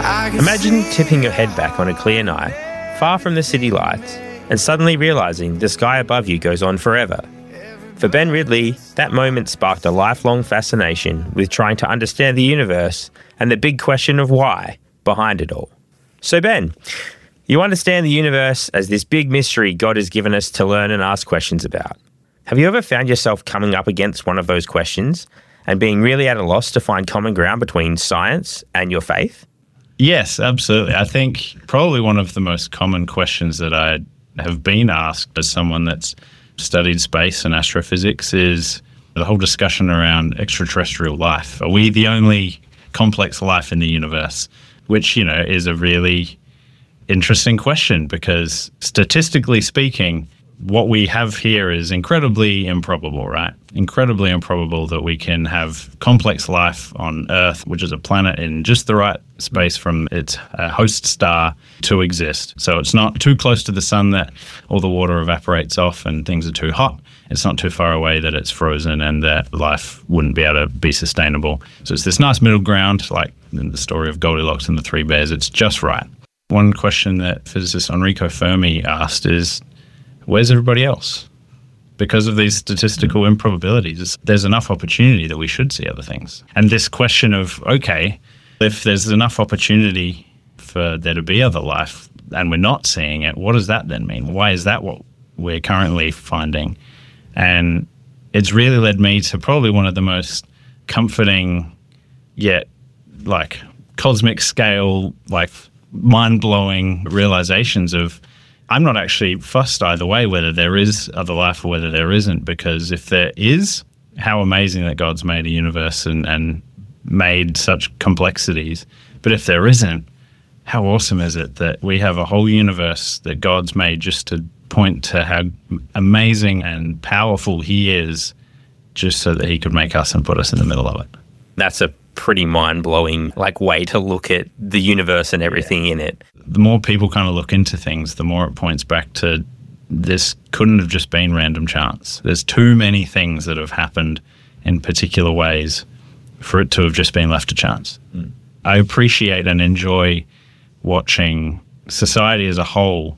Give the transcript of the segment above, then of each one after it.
Imagine tipping your head back on a clear night, far from the city lights, and suddenly realising the sky above you goes on forever. For Ben Ridley, that moment sparked a lifelong fascination with trying to understand the universe and the big question of why behind it all. So Ben, you understand the universe as this big mystery God has given us to learn and ask questions about. Have you ever found yourself coming up against one of those questions and being really at a loss to find common ground between science and your faith? Yes, absolutely. I think probably one of the most common questions that I have been asked as someone that's studied space and astrophysics is the whole discussion around extraterrestrial life. Are we the only complex life in the universe? Which, is a really interesting question because statistically speaking, what we have here is incredibly improbable, right? Incredibly improbable that we can have complex life on Earth, which is a planet in just the right space from its host star to exist. So it's not too close to the sun that all the water evaporates off and things are too hot. It's not too far away that it's frozen and that life wouldn't be able to be sustainable. So it's this nice middle ground, like in the story of Goldilocks and the Three Bears. It's just right. One question that physicist Enrico Fermi asked is, where's everybody else? Because of these statistical improbabilities, there's enough opportunity that we should see other things. And this question of, okay, if there's enough opportunity for there to be other life and we're not seeing it, what does that then mean? Why is that what we're currently finding? And it's really led me to probably one of the most comforting yet cosmic scale, mind-blowing realizations of I'm not actually fussed either way whether there is other life or whether there isn't, because if there is, how amazing that God's made a universe and made such complexities. But if there isn't, how awesome is it that we have a whole universe that God's made just to point to how amazing and powerful he is, just so that he could make us and put us in the middle of it. That's a pretty mind-blowing way to look at the universe and everything in it. The more people kind of look into things, the more it points back to this couldn't have just been random chance. There's too many things that have happened in particular ways for it to have just been left to chance. I appreciate and enjoy watching society as a whole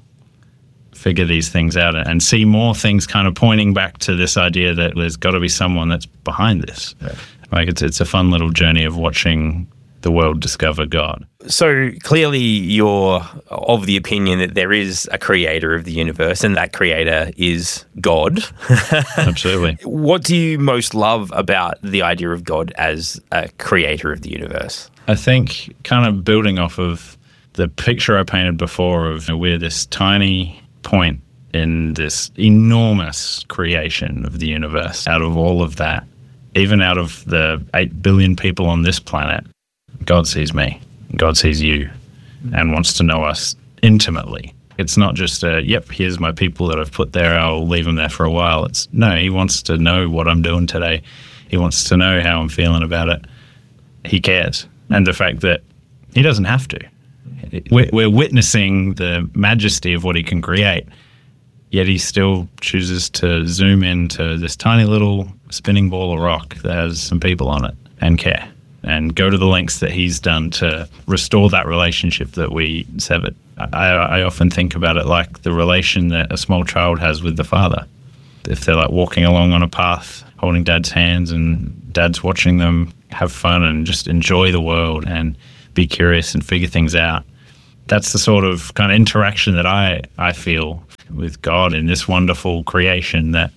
figure these things out and see more things kind of pointing back to this idea that there's got to be someone that's behind this. Yeah. It's a fun little journey of watching the world discover God. So clearly you're of the opinion that there is a creator of the universe and that creator is God. Absolutely. What do you most love about the idea of God as a creator of the universe? I think kind of building off of the picture I painted before of we're this tiny point in this enormous creation of the universe. Out of all of that, even out of the 8 billion people on this planet, God sees me, God sees you, and wants to know us intimately. It's not just here's my people that I've put there, I'll leave them there for a while. No, he wants to know what I'm doing today. He wants to know how I'm feeling about it. He cares. And the fact that he doesn't have to. We're witnessing the majesty of what he can create, yet he still chooses to zoom into this tiny little spinning ball of rock that has some people on it and care and go to the lengths that he's done to restore that relationship that we severed. I often think about it like the relation that a small child has with the father. If they're walking along on a path, holding dad's hands and dad's watching them have fun and just enjoy the world and be curious and figure things out. That's the sort of kind of interaction that I feel with God in this wonderful creation that,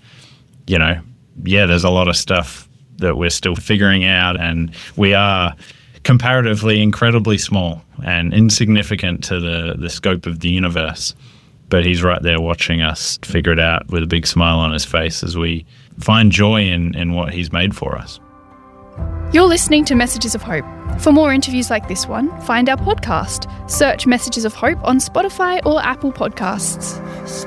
there's a lot of stuff that we're still figuring out, and we are comparatively incredibly small and insignificant to the scope of the universe. But he's right there watching us figure it out with a big smile on his face as we find joy in what he's made for us. You're listening to Messages of Hope. For more interviews like this one, find our podcast. Search Messages of Hope on Spotify or Apple Podcasts.